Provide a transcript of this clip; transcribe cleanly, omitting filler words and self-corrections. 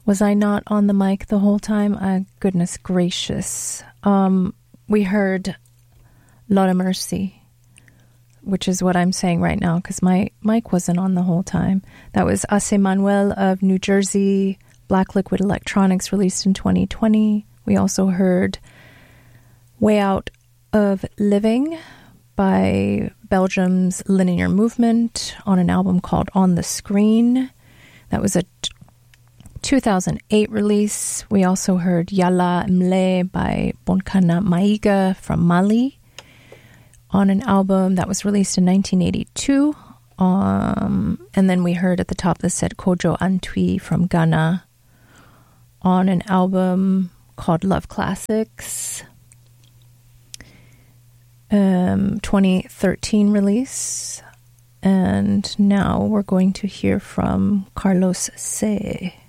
Was I not on the mic the whole time? Goodness gracious. We heard Lot of Mercy, which is what I'm saying right now because my mic wasn't on the whole time. That was Ace Manuel of New Jersey, Black Liquid Electronics, released in 2020. We also heard Way Out of Living by Belgium's Linear Movement on an album called On the Screen. That was a 2008 release. We also heard Yala Mle by Bonkana Maiga from Mali on an album that was released in 1982. And then we heard at the top of the set Kojo Antwi from Ghana on an album called Love Classics. 2013 release. And now we're going to hear from Carlos C.